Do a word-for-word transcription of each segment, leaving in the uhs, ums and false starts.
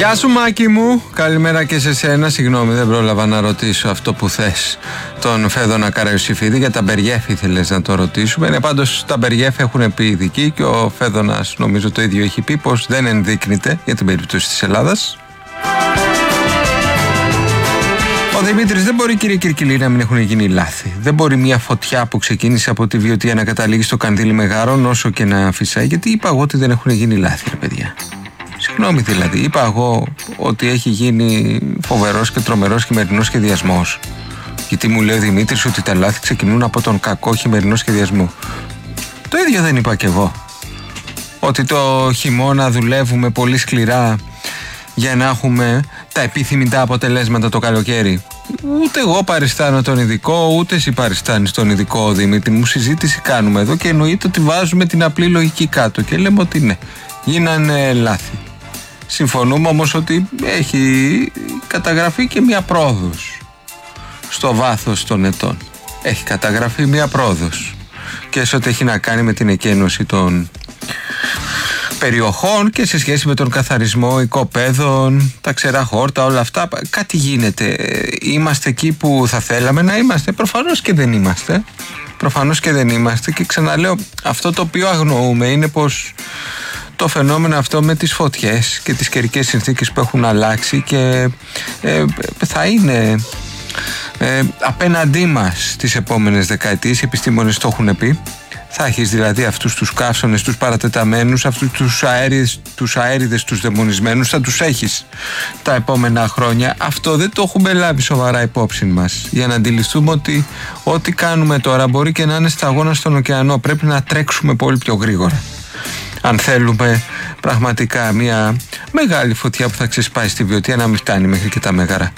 Γεια σου Μάκη μου, καλημέρα και σε σένα. Συγγνώμη, δεν πρόλαβα να ρωτήσω αυτό που θες τον Φέδωνα Καραϊωσήφιδη. Για τα Μπεριέφ ήθελες να το ρωτήσουμε. Ναι, πάντως τα Μπεριέφ έχουν πει ειδικοί και ο Φέδωνας νομίζω το ίδιο έχει πει, πως δεν ενδείκνυται για την περίπτωση της Ελλάδας. Ο Δημήτρης, δεν μπορεί κύριε Κυρκυλή να μην έχουν γίνει λάθη. Δεν μπορεί μια φωτιά που ξεκίνησε από τη Βιωτία να καταλήγει στο Κανδύλι Μεγάρων όσο και να φυσάει. Γιατί είπα εγώ ότι δεν έχουν γίνει λάθη, ρε παιδιά. Συγγνώμη δηλαδή, είπα εγώ ότι έχει γίνει φοβερός και τρομερός χειμερινός σχεδιασμός. Γιατί μου λέει ο Δημήτρης ότι τα λάθη ξεκινούν από τον κακό χειμερινό σχεδιασμό. Το ίδιο δεν είπα κι εγώ. Ότι το χειμώνα δουλεύουμε πολύ σκληρά για να έχουμε τα επιθυμητά αποτελέσματα το καλοκαίρι. Ούτε εγώ παριστάνω τον ειδικό, ούτε εσύ παριστάνεις τον ειδικό, Δημήτρη μου. Συζήτηση κάνουμε εδώ και εννοείται ότι βάζουμε την απλή λογική κάτω και λέμε ότι ναι, γίνανε λάθη. Συμφωνούμε όμως ότι έχει καταγραφεί και μια πρόοδος στο βάθος των ετών. Έχει καταγραφεί μια πρόοδος και σε ό,τι έχει να κάνει με την εκένωση των περιοχών και σε σχέση με τον καθαρισμό οικοπαίδων, τα ξερά χόρτα, όλα αυτά. Κάτι γίνεται. Είμαστε εκεί που θα θέλαμε να είμαστε? Προφανώς και δεν είμαστε. Προφανώς και δεν είμαστε. Και ξαναλέω, αυτό το οποίο αγνοούμε είναι πως το φαινόμενο αυτό με τις φωτιές και τις καιρικές συνθήκες που έχουν αλλάξει και ε, θα είναι ε, απέναντί μας τις επόμενες δεκαετίες. Οι επιστήμονες το έχουν πει. Θα έχεις δηλαδή αυτούς τους καύσονες, τους παρατεταμένους, αυτούς τους αέριδες, τους αέριδες, τους δαιμονισμένους, θα τους έχεις τα επόμενα χρόνια. Αυτό δεν το έχουμε λάβει σοβαρά υπόψη μας. Για να αντιληφθούμε ότι ό,τι κάνουμε τώρα μπορεί και να είναι σταγόνα στον ωκεανό. Πρέπει να τρέξουμε πολύ πιο γρήγορα. Αν θέλουμε πραγματικά μια μεγάλη φωτιά που θα ξεσπάσει στη Βιωτία να μην φτάνει μέχρι και τα Μέγαρα.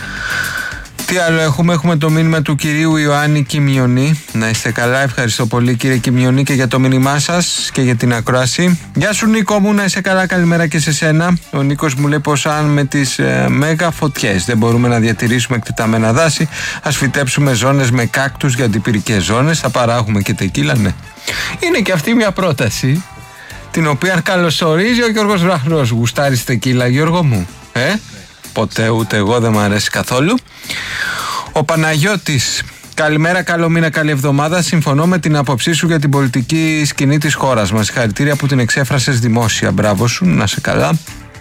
Τι άλλο έχουμε? Έχουμε το μήνυμα του κυρίου Ιωάννη Κιμιονή. Να είστε καλά, ευχαριστώ πολύ κύριε Κιμιονή και για το μήνυμά σας και για την ακρόαση. Γεια σου Νίκο μου, να είσαι καλά, καλημέρα και σε σένα. Ο Νίκος μου λέει πως αν με τις ε, μέγα φωτιές δεν μπορούμε να διατηρήσουμε εκτεταμένα δάση, ας φυτέψουμε ζώνες με κάκτους για αντιπυρικές ζώνες, θα παράγουμε και τεκίλα, ναι. Είναι και αυτή μια πρόταση την οποία καλωσορίζει ο Γιώργος Βραχνός. Γουστάρεις τεκίλα Γιώργο μου? Ε? Ποτέ, ούτε εγώ, δεν μου αρέσει καθόλου. Ο Παναγιώτης, καλημέρα, καλό μήνα, καλή εβδομάδα. Συμφωνώ με την άποψή σου για την πολιτική σκηνή της χώρας μας. Συγχαρητήρια που την εξέφρασες δημόσια. Μπράβο σου, να σε καλά.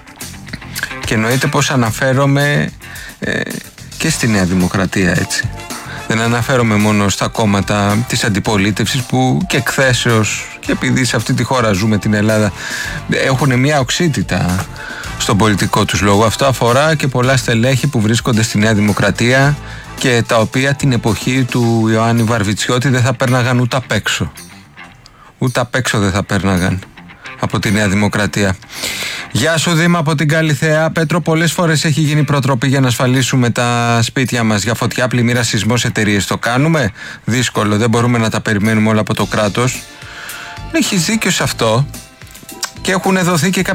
Και εννοείται πως αναφέρομαι ε, και στη Νέα Δημοκρατία, έτσι. Δεν αναφέρομαι μόνο στα κόμματα της αντιπολίτευσης που και εκθέσεως, και επειδή σε αυτή τη χώρα ζούμε, την Ελλάδα, έχουν μια οξύτητα στον πολιτικό τους λόγο. Αυτό αφορά και πολλά στελέχη που βρίσκονται στη Νέα Δημοκρατία και τα οποία την εποχή του Ιωάννη Βαρβιτσιώτη δεν θα πέρναγαν ούτε απ' έξω. Ούτε απ' έξω δεν θα πέρναγαν από τη Νέα Δημοκρατία. Γεια σου Δήμα από την Καλιθέα. Πέτρο, πολλές φορές έχει γίνει προτροπή για να ασφαλίσουμε τα σπίτια μας για φωτιά, πλημμύρα, σεισμός, εταιρείες. Το κάνουμε? Δύσκολο, δεν μπορούμε να τα περιμένουμε όλα από το κράτος. Έχεις δίκιο σε αυτό και έχουν δοθεί και